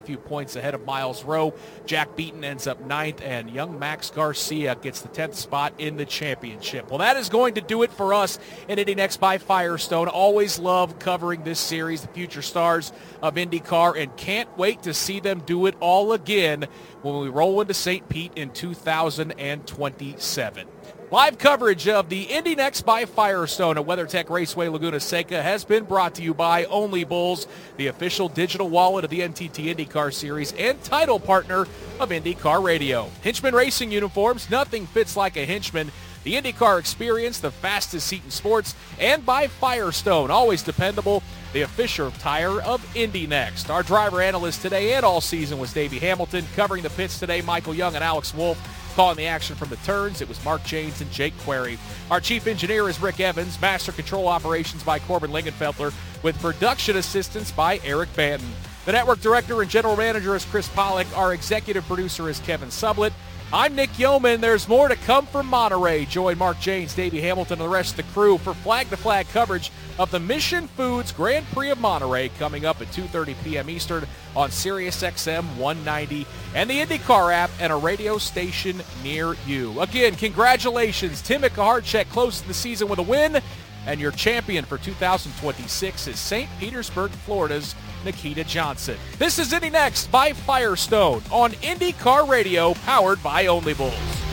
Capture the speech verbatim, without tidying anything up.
A few points ahead of Miles Rowe. Jack Beaton ends up ninth, and young Max Garcia gets the tenth spot in the championship. Well, that is going to do it for us in Indy Next by Firestone. Always love covering this series, the future stars of IndyCar, and can't wait to see them do it all again when we roll into Saint Pete in two thousand twenty-seven. Live coverage of the Indy Next by Firestone at WeatherTech Raceway Laguna Seca has been brought to you by Only Bulls, the official digital wallet of the N T T IndyCar Series and title partner of IndyCar Radio. Hinchman Racing uniforms, nothing fits like a Hinchman. The IndyCar experience, the fastest seat in sports, and by Firestone, always dependable, the official tire of Indy Next. Our driver analyst today and all season was Davey Hamilton. Covering the pits today, Michael Young and Alex Wolf. Calling the action from the turns, it was Mark Janes and Jake Query. Our chief engineer is Rick Evans. Master control operations by Corbin Lingenfelter, with production assistance by Eric Banton. The network director and general manager is Chris Pollock. Our executive producer is Kevin Sublett. I'm Nick Yeoman. There's more to come from Monterey. Join Mark Janes, Davey Hamilton, and the rest of the crew for flag-to-flag coverage of the Mission Foods Grand Prix of Monterey coming up at two thirty p.m. Eastern on Sirius X M one ninety and the IndyCar app and a radio station near you. Again, congratulations. Tim Mikaharchek closes the season with a win, and your champion for two thousand twenty-six is Saint Petersburg, Florida's Nikita Johnson. This is Indy Next by Firestone on IndyCar Radio, powered by Only Bulls.